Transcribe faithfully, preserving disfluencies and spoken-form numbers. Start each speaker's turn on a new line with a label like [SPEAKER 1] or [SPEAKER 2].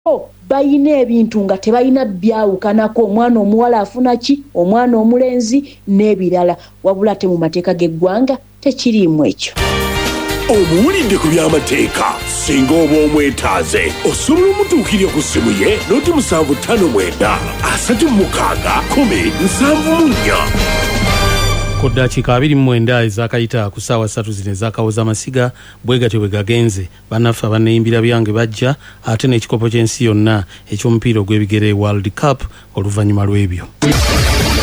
[SPEAKER 1] bayina ebintu nga tebalina byawukanako omwana omuwala afuna ki omwana omulenzi n'ebirala wabula te mu mateeka g'eggwanga tekiriimu ekyo.
[SPEAKER 2] Omuwulidde ku by'amateeka singa oba omwetaaze osobola omutuukirira ku ssimu ye noti musanvu ttaano mwenda asatu mukaaga kumi nsanvu mu nnya.
[SPEAKER 3] Ku ddakiika abiri mu mwenda ezakayita ku ssaawa ssatu zino ezakawoza amasiga bwe gatyo bwe gagenze bannaffe abanneeyimbira byange bajja ate n'ekikopo ky'ensi yonna eky'omupiira ogw'ebigere World Cup oluvannyuma lw'ebyo.